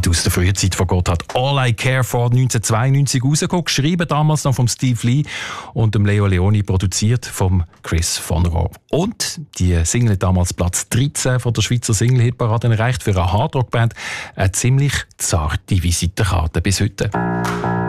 Ballade aus der Frühzeit von Gotthard. All I Care For 1992 rausgekommen, geschrieben damals noch vom Steve Lee und dem Leo Leoni, produziert vom Chris von Rohr. Und die Single hat damals Platz 13 von der Schweizer Single-Hitparade erreicht, für eine Hardrock-Band eine ziemlich zarte Visitenkarte bis heute.